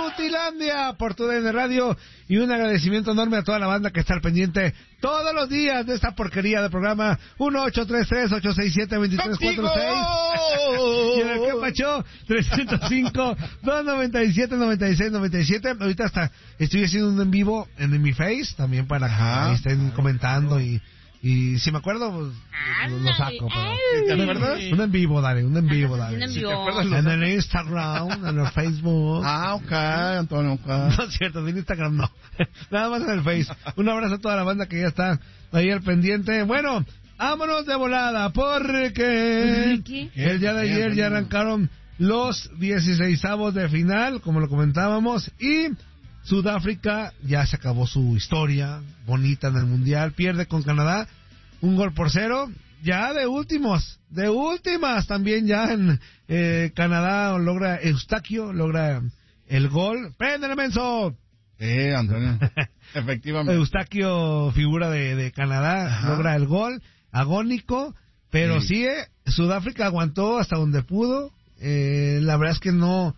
Frutilandia por tu DN Radio, y un agradecimiento enorme a toda la banda que está al pendiente todos los días de esta porquería de programa. 1-833-867-2346 y en el que pachó 305-297-9697. Ahorita hasta estoy haciendo un en vivo en mi Face también para que estén comentando y si me acuerdo, pues, lo saco. ¿Te acuerdas? Un en vivo, dale. Un en vivo. En el Instagram, en el Facebook. Ok, Antonio, ok. No es cierto, en Instagram no. Nada más en el Face. Un abrazo a toda la banda que ya está ahí al pendiente. Bueno, vámonos de volada, porque el día de ayer ya arrancaron los 16avos de final, como lo comentábamos, y Sudáfrica ya se acabó su historia bonita en el Mundial, pierde con Canadá 1-0, ya de últimas también ya en Canadá Eustaquio logra el gol. ¡Préndele, menso! Antonio, efectivamente. Eustaquio, figura de Canadá, logra el gol, agónico, pero sí, Sudáfrica aguantó hasta donde pudo. La verdad es que no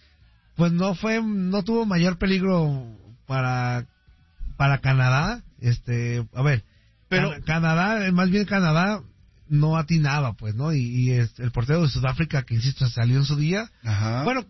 tuvo mayor peligro para Canadá. A ver, pero Canadá no atinaba, pues, ¿no? Y el portero de Sudáfrica, que insisto, salió en su día. Bueno,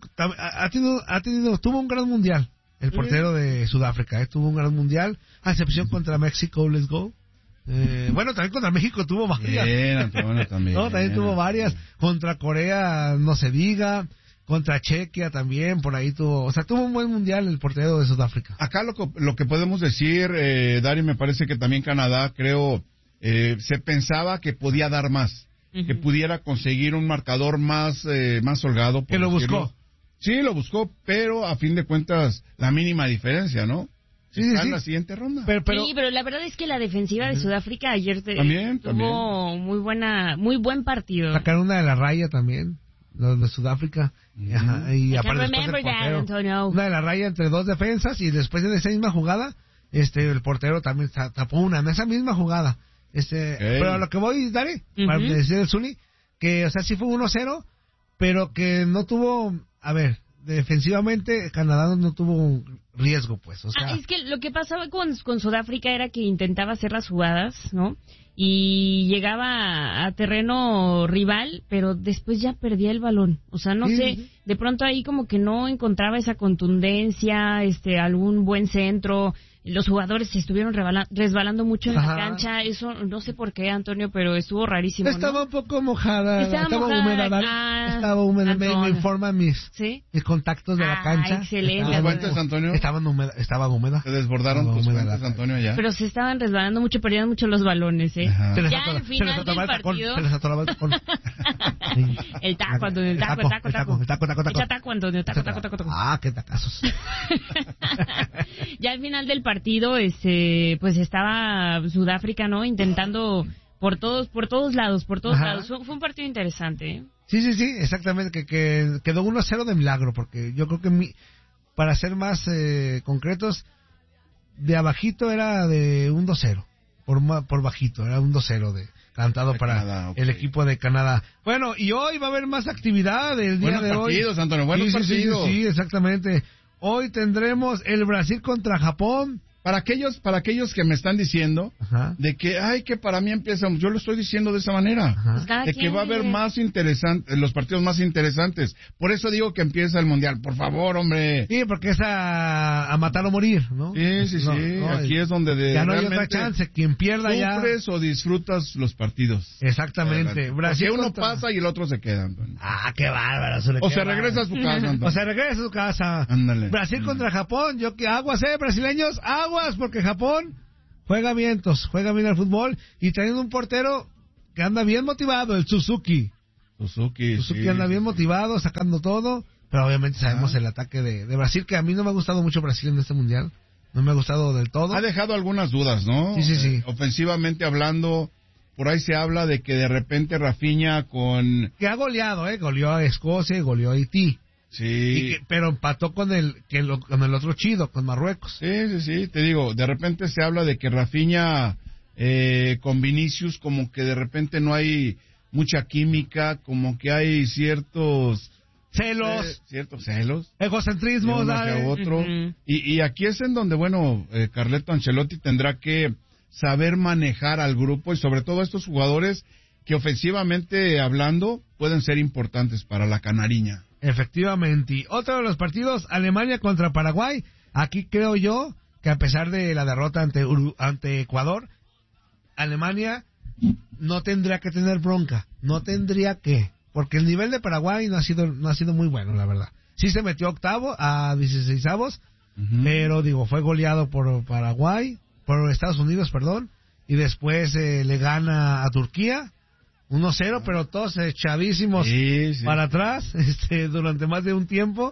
tuvo un gran mundial. El portero de Sudáfrica, tuvo un gran mundial, a excepción contra México, let's go. Bueno, también contra México tuvo varias. También. No, también tuvo varias. Contra Corea, no se diga. Contra Chequia también, por ahí tuvo un buen mundial el portero de Sudáfrica. Acá lo que podemos decir, Dari, me parece que también Canadá, creo, se pensaba que podía dar más, que pudiera conseguir un marcador más holgado. Que lo buscó. Sí, lo buscó, pero a fin de cuentas, la mínima diferencia, ¿no? Sí. En la siguiente ronda. Sí, pero la verdad es que la defensiva de Sudáfrica ayer tuvo muy buen partido. Sacaron una de la raya también, los de Sudáfrica. Y aparte una de la raya entre dos defensas, y después de esa misma jugada, el portero también tapó una en esa misma jugada. Pero a lo que voy, Dari, para decir el Zuni, que, sí fue 1-0, pero que no tuvo, defensivamente Canadá no tuvo riesgo, pues. Es que lo que pasaba con Sudáfrica era que intentaba hacer las jugadas, ¿no? Y llegaba a terreno rival, pero después ya perdía el balón. No sé, de pronto ahí como que no encontraba esa contundencia, algún buen centro. Los jugadores se estuvieron resbalando mucho en la cancha. Eso no sé por qué, Antonio, pero estuvo rarísimo, ¿no? Estaba un poco mojada. Estaba húmeda. Estaba húmeda. Me informan mis contactos de la cancha. Excelente. ¿Fuentes, Antonio? Estaba húmeda. Se desbordaron tus fuentes, Antonio, ya. Pero se estaban resbalando mucho, perdían mucho los balones, Ya al final del partido. Se les atoraba el tacón. El taco, Antonio, el taco. Echa taco, Antonio, taco. Qué tacazos. Ya al final del partido, pues estaba Sudáfrica, ¿no? Intentando por todos lados. Fue un partido interesante, ¿eh? Sí, exactamente, que quedó 1-0 de milagro, porque yo creo que para ser más concretos, de abajito era de un 2-0, por bajito, era un 2-0 cantado para Canadá, el equipo de Canadá. Bueno, y hoy va a haber más actividad el día de hoy. Buenos partidos, Antonio, buenos partidos. Sí, exactamente. Hoy tendremos el Brasil contra Japón. Para aquellos que me están diciendo de que para mí empieza, yo lo estoy diciendo de esa manera, de que va a haber los partidos más interesantes. Por eso digo que empieza el Mundial. Por favor, hombre. Sí, porque es a matar o morir, ¿no? Sí. Aquí es donde ya no hay otra chance. Quien pierda ya. ¿Sufres o disfrutas los partidos? Exactamente. Brasil uno pasa y el otro se queda, Antonio. Qué bárbaro. O se regresa a su casa, Antonio. Ándale. Brasil contra Japón. Aguas, brasileños, aguas, porque Japón juega bien al fútbol, y teniendo un portero que anda bien motivado, el Suzuki anda bien motivado, sacando todo, pero obviamente sabemos el ataque de Brasil, que a mí no me ha gustado mucho Brasil en este mundial, no me ha gustado del todo. Ha dejado algunas dudas, ¿no? Sí. Ofensivamente hablando, por ahí se habla de que de repente Rafinha que ha goleado, goleó a Escocia y goleó a Haití. Sí. Pero empató con el otro chido, con Marruecos. Sí, te digo, de repente se habla de que Rafinha con Vinicius como que de repente no hay mucha química, como que hay ciertos celos. Cierto, celos. Egocentrismo, dale. Otro. Y aquí es en donde, Carleto Ancelotti tendrá que saber manejar al grupo y sobre todo a estos jugadores que ofensivamente hablando pueden ser importantes para la canariña. Efectivamente. Y otro de los partidos, Alemania contra Paraguay. Aquí creo yo que a pesar de la derrota ante Ecuador, Alemania no tendría que tener bronca. No tendría que. Porque el nivel de Paraguay no ha sido muy bueno, la verdad. Sí se metió a 16avos, pero fue goleado por Estados Unidos, y después le gana a Turquía 1-0, pero todos chavísimos para atrás durante más de un tiempo.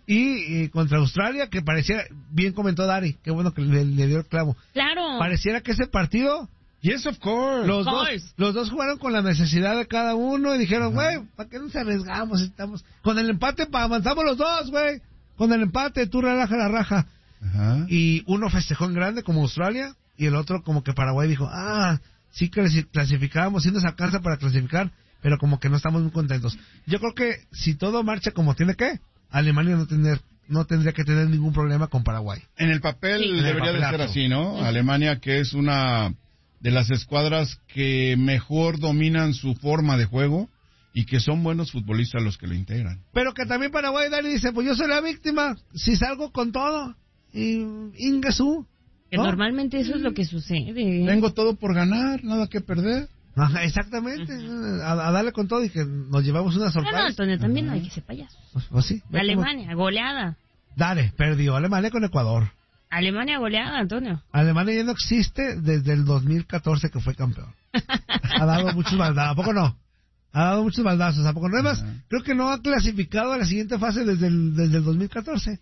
Y contra Australia, que pareciera, bien comentó Dari, qué bueno que le dio el clavo. Claro. Pareciera que ese partido... Yes, of course. Los dos jugaron con la necesidad de cada uno y dijeron, güey, ¿para qué nos arriesgamos? Estamos con el empate, avanzamos los dos, güey. Con el empate, tú relaja la raja. Ajá. Y uno festejó en grande como Australia y el otro como que Paraguay dijo, sí clasificábamos, sí nos alcanza para clasificar, pero como que no estamos muy contentos. Yo creo que si todo marcha como tiene que, Alemania no tendría que tener ningún problema con Paraguay. En el papel debería de ser así, ¿no? Alemania, que es una de las escuadras que mejor dominan su forma de juego y que son buenos futbolistas los que lo integran. Pero que también Paraguay dice, pues yo soy la víctima, si salgo con todo, y Ingesú. Que normalmente eso es lo que sucede. Tengo todo por ganar, nada que perder. Ajá, exactamente, a darle con todo y que nos llevamos una sorpresa. No, Antonio, también no hay que ser payasos. Pues sí. Alemania, goleada. Dale, perdió Alemania con Ecuador. Alemania goleada, Antonio. Alemania ya no existe desde el 2014 que fue campeón. Ha dado muchos baldazos, ¿a poco no? Ha dado muchos baldazos, ¿a poco no? Además, creo que no ha clasificado a la siguiente fase desde el 2014.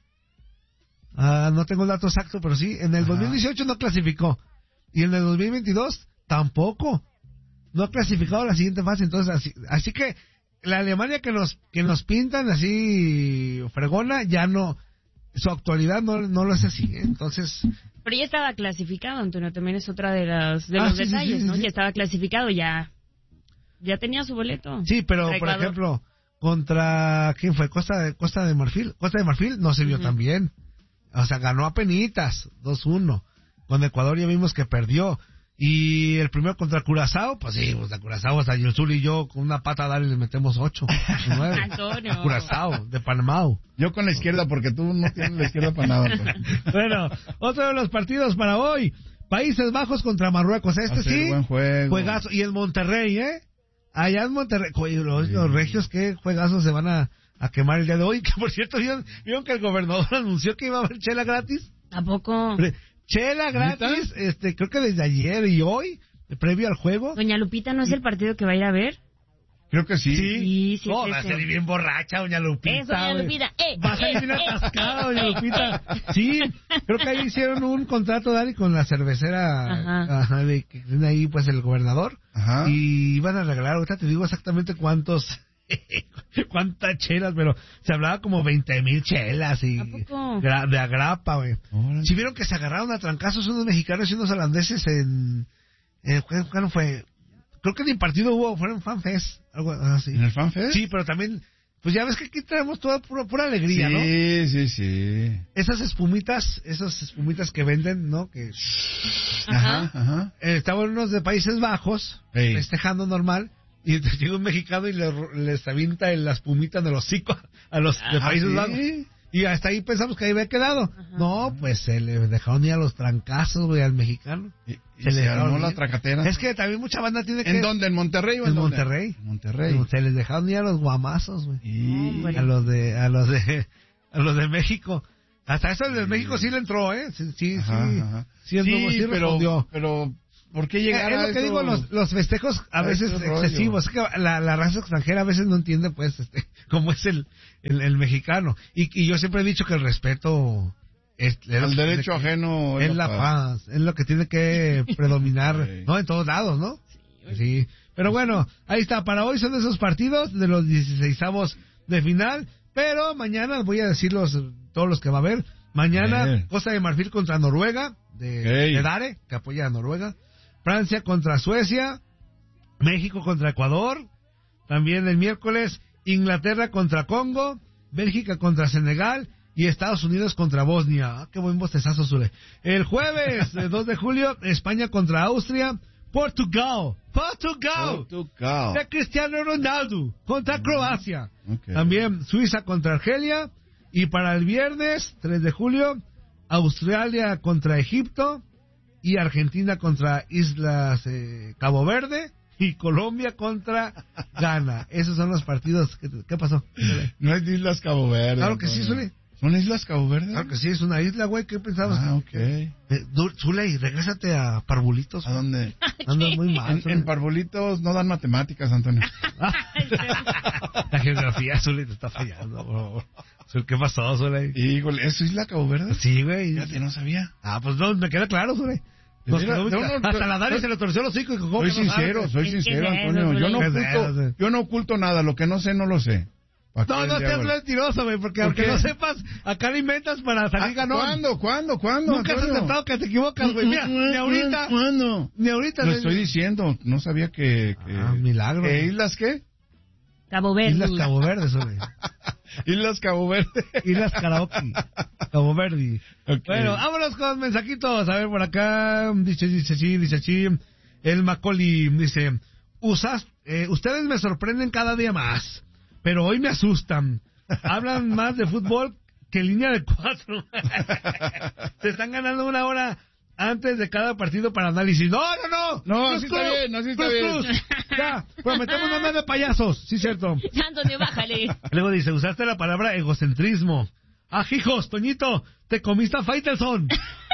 No tengo el dato exacto, pero sí, en el 2018 no clasificó. Y en el 2022 tampoco. No ha clasificado a la siguiente fase, entonces así que la Alemania que nos pintan así fregona, ya no, su actualidad no lo es así, entonces... Pero ya estaba clasificado, Antonio, también es otra de los detalles, ¿no? Ya estaba clasificado, ya tenía su boleto. Sí, pero por ejemplo, contra, ¿quién fue? Costa de Marfil. Costa de Marfil no se vio tan bien, o sea, ganó a penitas, 2-1. Con Ecuador ya vimos que perdió. Y el primero contra Curazao, pues sí, a Curazao hasta Yulsul y yo con una pata a dar y le metemos 8, 9. Antonio. A Curazao, de Panamá. Yo con la izquierda, porque tú no tienes la izquierda para nada. Bueno, otro de los partidos para hoy, Países Bajos contra Marruecos. Sí, buen juego. Juegazo. Y en Monterrey, allá en Monterrey, los regios, qué juegazos se van a quemar el día de hoy. Que por cierto, ¿vieron que el gobernador anunció que iba a haber chela gratis? ¿A poco? Chela gratis, creo que desde ayer y hoy, previo al juego. Doña Lupita, ¿no es el partido que va a ir a ver? Creo que sí. Sí, va a salir bien borracha, Doña Lupita. Eso, Doña Lupita. Va a salir bien atascada, Doña Lupita. Sí, creo que ahí hicieron un contrato, Dari, con la cervecera que tiene ahí, pues, el gobernador. Ajá. Y iban a regalar, ahorita te digo exactamente cuántas chelas, pero se hablaba como 20,000 chelas y de agrapa, güey. Si vieron que se agarraron a trancazos unos mexicanos y unos holandeses ¿cuándo fue? Creo que ni partido hubo, fueron FanFest, algo así. ¿En el FanFest? Sí, pero también, pues ya ves que aquí traemos toda pura alegría, ¿no? Sí. Esas espumitas que venden, ¿no? Que estaban unos de Países Bajos, festejando normal. Y llega un mexicano y les avienta la espumita en el hocico a los de Países Bajos. Y hasta ahí pensamos que ahí había quedado. No, pues se le dejaron ir a los trancazos, güey, al mexicano. Se le armó la tracatera. Es que también mucha banda tiene que... ¿En dónde? ¿En Monterrey o en Monterrey? En Monterrey. Se les dejaron ir a los guamazos, güey. A los de México. Hasta eso el de México sí le entró, ¿eh? Sí, pero ¿por qué llegar a eso? Es lo que digo, los festejos a veces excesivos. Es que la raza extranjera a veces no entiende, pues, cómo es el mexicano. Y yo siempre he dicho que el respeto... el derecho ajeno es la paz. Es lo que tiene que predominar, ¿no? En todos lados, ¿no? Sí. Pero bueno, ahí está. Para hoy son esos partidos de los 16avos de final. Pero mañana voy a decir todos los que va a haber. Mañana, Costa de Marfil contra Noruega, de Dare, que apoya a Noruega. Francia contra Suecia, México contra Ecuador, también el miércoles Inglaterra contra Congo, Bélgica contra Senegal y Estados Unidos contra Bosnia. Ah, qué buen bostezazo, Zule. El jueves, 2 de julio, España contra Austria. Portugal. De Cristiano Ronaldo contra Croacia. Okay. También Suiza contra Argelia. Y para el viernes, 3 de julio, Australia contra Egipto. Y Argentina contra Islas Cabo Verde. Y Colombia contra Ghana. Esos son los partidos. ¿Qué pasó? No es Islas Cabo Verde. Claro que sí, Zule. ¿Son Islas Cabo Verde? Claro que sí, es una isla, güey. ¿Qué pensabas? Ah, ok. Zuley, regrésate a Parvulitos. ¿A dónde? Andas muy mal. En Parvulitos no dan matemáticas, Antonio. La geografía, Zuley, te está fallando, bro. ¿Qué pasó, Zuley? Híjole, ¿es Isla Cabo Verde? Sí, güey. Fíjate, no sabía. Ah, pues no, me queda claro, Zuley. Hasta la Dani se le torció los hocico. Soy sincero, Antonio. Yo no oculto nada. Lo que no sé, no lo sé. No seas mentiroso, güey, porque aunque no sepas, acá lo inventas para salir ganón. ¿Cuándo? Nunca has aceptado que te equivocas, güey. Mira, ni ahorita. ¿Cuándo? Ni ahorita. Lo estoy diciendo. No sabía que... milagro. ¿Qué islas qué? Cabo Verde. Islas Cabo Verde, güey. Islas Cabo Verde. Islas Karaoke. Cabo Verde. Okay. Bueno, vámonos con mensajitos. A ver, por acá. Dice así. El Macaulay dice: ustedes me sorprenden cada día más, pero hoy me asustan. Hablan más de fútbol que línea de 4. Se están ganando una hora antes de cada partido para análisis. No, así está bien. Ya, prometemos no andar de payasos. Sí, cierto. Antonio, bájale. Luego dice: usaste la palabra egocentrismo. Ah, hijos, Toñito, te comiste a Faitelson.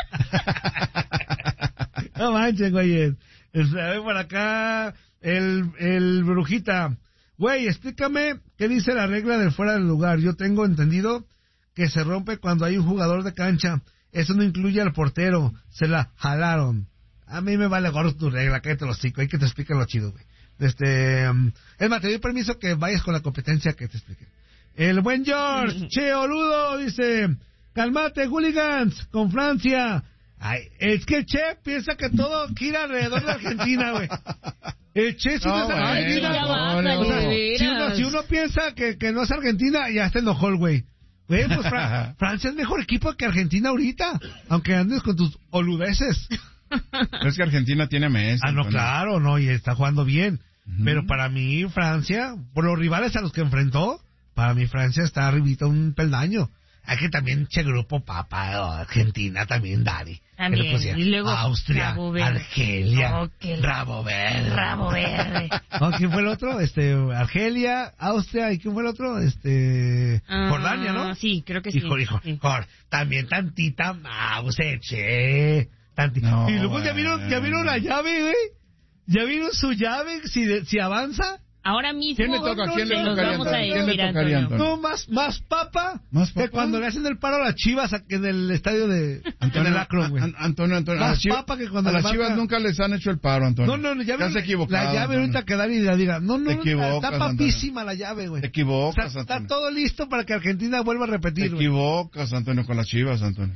No manches, güey. A ver, por acá, el Brujita. Güey, explícame qué dice la regla del fuera del lugar. Yo tengo entendido que se rompe cuando hay un jugador de cancha. Eso no incluye al portero. Se la jalaron. A mí me vale gorro tu regla. Cállate los hocico. Hay que te expliquen lo chido, güey. Es más, te doy permiso que vayas con la competencia que te explique. El buen George, Che Oludo, dice: cálmate, hooligans, con Francia. Ay, es que el Che piensa que todo gira alrededor de Argentina, güey. El Che sí no es Argentina. Si uno piensa que no es Argentina, ya está enojó el güey. Güey, pues Francia es mejor equipo que Argentina ahorita, aunque andes con tus oludeces. Pero es que Argentina tiene a Messi. Ah, no, claro, no, y está jugando bien. Pero para mí, Francia, por los rivales a los que enfrentó, para mí Francia está arribita un peldaño. Hay que también grupo papa, Argentina también, Dari. También, y luego Austria, Argelia, Rabo Verde. ¿No? ¿Quién fue el otro? Argelia, Austria, ¿y quién fue el otro? Jordania, ¿no? Sí, creo que sí. Hijo. Sí. También tantita che. No, y luego ya vieron la llave, güey. ¿Ya vieron su llave? Si avanza. Ahora mismo. ¿Quién le toca? ¿Quién le tocaría, Antonio? No, más papa que cuando le hacen el paro a las Chivas en el estadio de Akron, güey. Antonio. Más papa que cuando a las Chivas nunca les han hecho el paro, Antonio. No, ya se equivocado. La llave ahorita que Dani diga, no, está papísima la llave, güey. Te equivocas, Antonio. Está todo listo para que Argentina vuelva a repetir, Te equivocas, Antonio, con las Chivas, Antonio.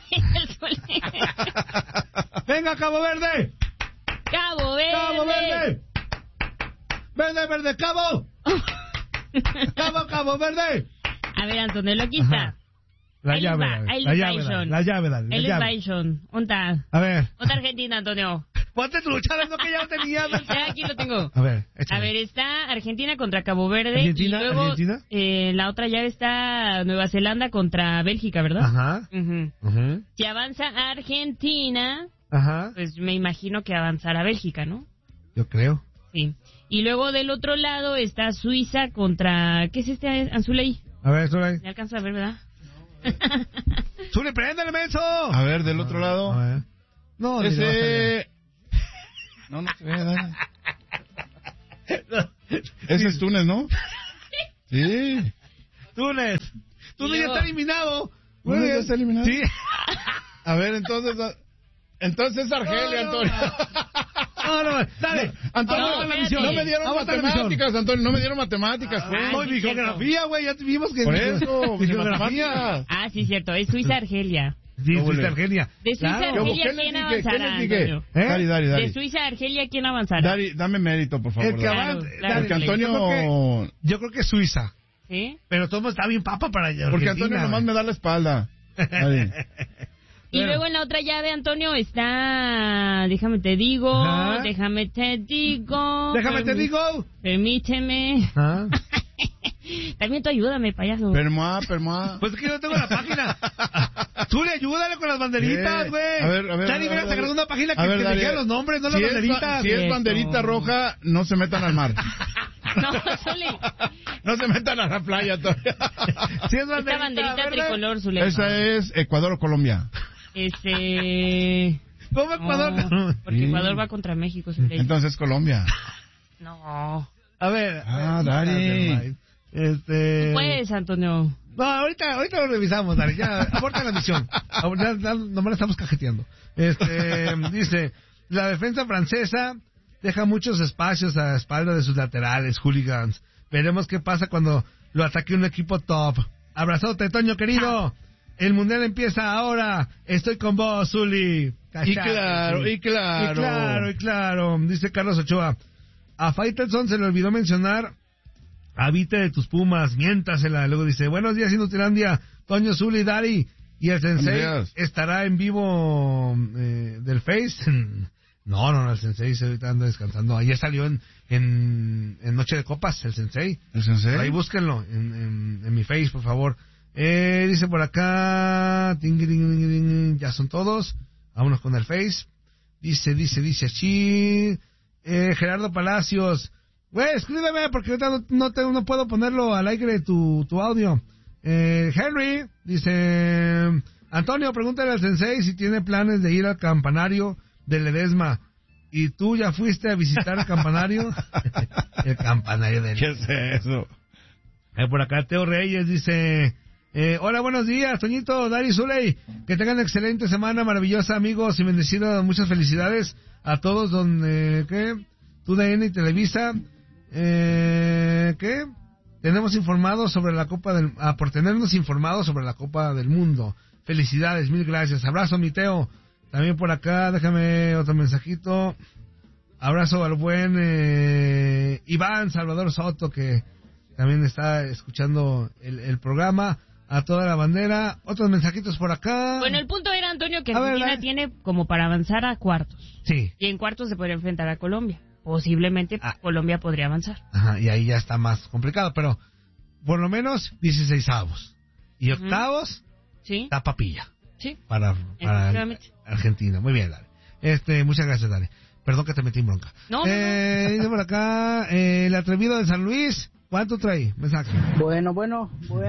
¡Venga, Cabo Verde! ¡Cabo Verde! ¡Verde, Cabo! ¡Cabo Verde! A ver, Antonio, aquí está. La llave, dale. Él es Baishon. ¿Onta? A ver. ¿Onta Argentina, Antonio? Ponte trucha, es lo que ya lo tenía. Aquí lo tengo. A ver, está Argentina contra Cabo Verde. ¿Argentina? Y luego, ¿Argentina? La otra llave está Nueva Zelanda contra Bélgica, ¿verdad? Ajá. Si avanza Argentina, pues me imagino que avanzará Bélgica, ¿no? Yo creo. Sí. Y luego del otro lado está Suiza contra... ¿Qué es Anzuley? A ver, Zuley. Me alcanza a ver, ¿verdad? ¡Zuley, préndale, menso! A ver, del otro lado. A ver. No, ese... No se ve, dale. Ese es Túnez, ¿no? Sí. Túnez ya está eliminado. ¿Túnez ya está eliminado? Sí. A ver, entonces Argelia, Antonio. No, dale. Antonio, no me dieron matemáticas, Antonio, no me dieron matemáticas. Mi geografía, güey, ya vimos que... Por eso, mi geografía. Ah, sí, cierto, es Suiza-Argelia. Sí, Suiza-Argelia. De Suiza-Argelia, ¿quién avanzará? Dari. De Suiza-Argelia, ¿quién avanzará? Dari, dame mérito, por favor. El que Porque Antonio... Yo creo que Suiza. ¿Sí? Pero todo está bien papa para allá. Porque Antonio nomás me da la espalda. Y luego en la otra llave, Antonio, está... Déjame te digo. Permíteme. También tú ayúdame, payaso. Permoa. Pues es que yo no tengo la página. Tú le ayúdale con las banderitas, güey. A ver. Dani, mira, sacar una página que te digan los nombres, no las banderitas. Si es banderita roja, no se metan al mar. No, Zuli. No se metan a la playa todavía. Si es esta banderita tricolor, Zuli. Esa es Ecuador o Colombia. ¿Cómo Ecuador? No, porque Ecuador va contra México, Zuli. Entonces Colombia. No. A ver. Dani. Pues, Antonio. No, ahorita lo revisamos, Dani. Ya, aborta la misión. Nomás la estamos cajeteando. Dice, la defensa francesa deja muchos espacios a la espalda de sus laterales, hooligans. Veremos qué pasa cuando lo ataque un equipo top. Abrazote, Toño querido. El mundial empieza ahora. Estoy con vos, Zuli. Y claro. Dice Carlos Ochoa. A Faitelson se le olvidó mencionar a Vite de tus Pumas. Miéntasela. Luego dice, buenos días, Inutilandia. Toño, Zuli, Dari. Y el Sensei estará en vivo del Face. No, el Sensei ahorita anda descansando. Ayer salió en Noche de Copas, el Sensei. ¿El Sensei? Por ahí búsquenlo en mi Face, por favor. Dice por acá, ya son todos. Vámonos con el Face. Dice así. Gerardo Palacios. Güey, escríbeme porque ahorita no puedo ponerlo al aire tu audio. Henry dice, Antonio, pregúntale al Sensei si tiene planes de ir al campanario de Ledesma. ¿Y tú ya fuiste a visitar el campanario? El campanario de Ledesma. ¿Qué es eso? Por acá Teo Reyes dice, hola, buenos días, Toñito, Dari, Zuley. Que tengan excelente semana, maravillosa, amigos, y bendecidos. Muchas felicidades a todos, TUDN y Televisa. Tenemos informados sobre la Copa por tenernos informados sobre la Copa del Mundo. Felicidades, mil gracias. Abrazo, mi Teo. También por acá, déjame otro mensajito. Abrazo al buen Iván Salvador Soto, que también está escuchando el programa. A toda la bandera. Otros mensajitos por acá. Bueno, el punto era, Antonio, que Argentina tiene como para avanzar a cuartos. Sí. Y en cuartos se podría enfrentar a Colombia. Posiblemente Colombia podría avanzar. Ajá, y ahí ya está más complicado, pero por lo menos 16avos. Y octavos, está papilla. Sí. Para Argentina. Muy bien, Dale. Muchas gracias, Dale. Perdón que te metí en bronca. No. Dice por acá, el atrevido de San Luis. ¿Cuánto trae? Mensaje. Bueno. Buenos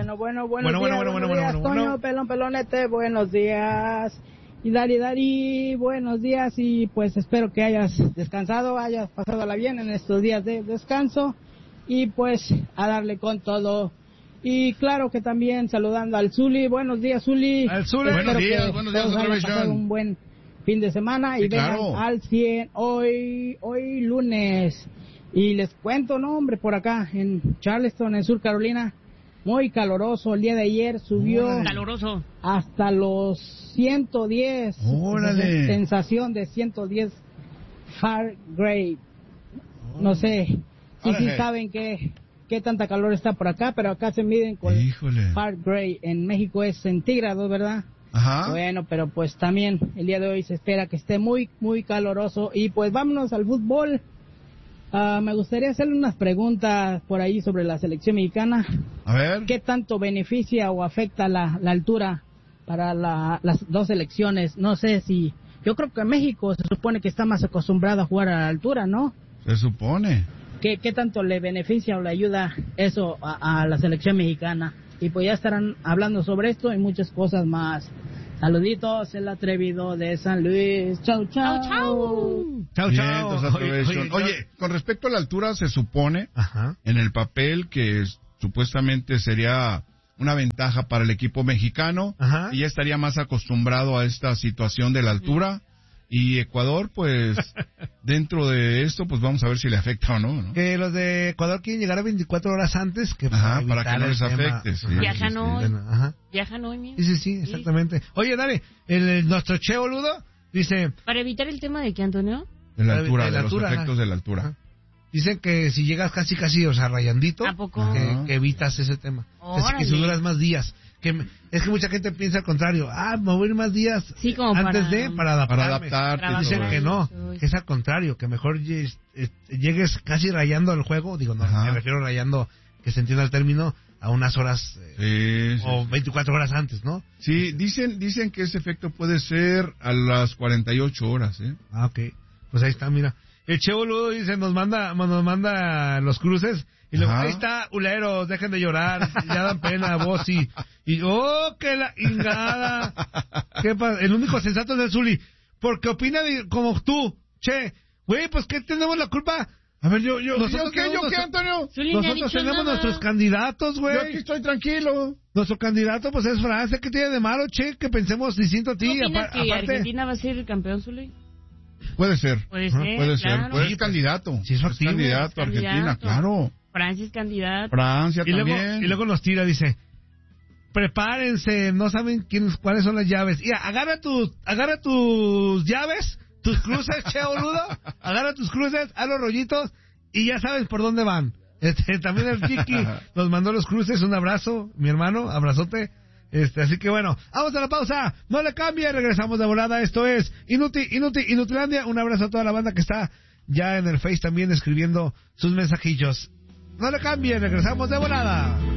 días, Toño, pelonete, buenos días. Y Dari, buenos días. Y pues espero que hayas descansado, hayas pasado bien en estos días de descanso. Y pues a darle con todo. Y claro que también saludando al Zuli. Buenos días, Zuli. Al Zuli. Buenos días, pasado un buen fin de semana. Y vengan al 100 hoy lunes. Y les cuento, hombre, por acá en Charleston, en Sur Carolina, muy caloroso. El día de ayer subió hasta los 110. ¡Órale! Sensación de 110 Fahrenheit. No sé si saben qué tanta calor está por acá, pero acá se miden con Fahrenheit. En México es centígrados, ¿verdad? Ajá. Bueno, pero pues también el día de hoy se espera que esté muy, muy caloroso. Y pues vámonos al fútbol. Me gustaría hacerle unas preguntas por ahí sobre la selección mexicana. A ver. ¿Qué tanto beneficia o afecta la altura para las dos selecciones? No sé si... Yo creo que México se supone que está más acostumbrado a jugar a la altura, ¿no? Se supone. ¿Qué tanto le beneficia o le ayuda eso a la selección mexicana? Y pues ya estarán hablando sobre esto y muchas cosas más. Saluditos, el atrevido de San Luis. Chau. Oye, con respecto a la altura, se supone en el papel que supuestamente sería una ventaja para el equipo mexicano y ya estaría más acostumbrado a esta situación de la altura. Y Ecuador, pues, dentro de esto, pues vamos a ver si le afecta o no. Que los de Ecuador quieren llegar a 24 horas antes que para que no les afecte. Sí, Viajan hoy mismo. Sí, exactamente. Oye, dale, nuestro Che Boludo dice... Para evitar el tema de qué, Antonio? De la altura, de los efectos de la altura. Dicen que si llegas casi, o sea, rayandito, ¿A poco? Que evitas ese tema. Así que si duras más días. Es que mucha gente piensa al contrario. Me voy a ir más días antes para adaptarte. Dicen que no, que es al contrario, que mejor llegues casi rayando el juego. Digo, no, me refiero rayando, que se entienda el término, a unas horas o 24 horas antes, ¿no? Sí, dicen que ese efecto puede ser a las 48 horas, ¿eh? Ok. Pues ahí está, mira. El Che Boludo dice, nos manda los cruces. Y luego, ahí está, uleros, dejen de llorar, ya dan pena, vos y que la ingada. ¿Qué pasa? El único sensato es el Zuli, porque opina como tú, Che, güey, pues ¿qué tenemos la culpa? A ver, yo qué, Antonio. Nosotros tenemos nuestros candidatos, güey. Yo aquí estoy tranquilo. Nuestro candidato, pues es Francia. ¿Qué tiene de malo, Che? Que pensemos distinto a ti. ¿No opinas que Argentina va a ser el campeón, Zuli? Puede ser. Puede ser. Claro. Puede ser candidato. Sí, es candidato, Argentina, claro. Francia es candidato. Francia también. Y luego nos tira, dice, prepárense, no saben cuáles son las llaves. Y agarra tus llaves, tus cruces, Che Boludo, agarra tus cruces, haz los rollitos y ya sabes por dónde van. También el Chiqui nos mandó los cruces, un abrazo, mi hermano, abrazote. Así que bueno, vamos a la pausa, no le cambie, regresamos de volada. Esto es Inutilandia. Un abrazo a toda la banda que está ya en el Face también escribiendo sus mensajillos. No le cambie, regresamos de volada.